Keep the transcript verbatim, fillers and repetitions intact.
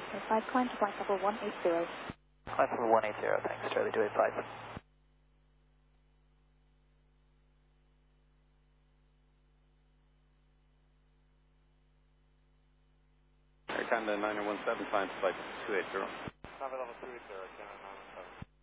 five, climb to flight level one eight zero. Flight level one eight zero, thanks, Charlie two eight five. Air Canada nine one seven, climb to flight two eight zero. Climb level two eight zero, Canada nine one seven.